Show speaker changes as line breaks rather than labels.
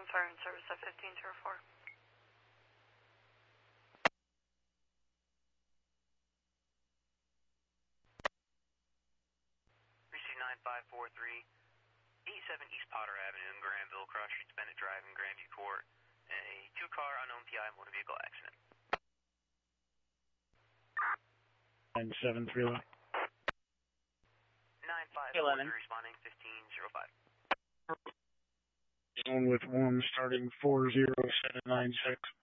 951 Siren Service at 1504.
Receive 9543, 87 East Potter Avenue in Granville, Cross Streets, Bennett Drive in Grandview Court. A two-car unknown PI motor vehicle accident.
973.
9543 responding 1505.
Zone with 1 starting 40796.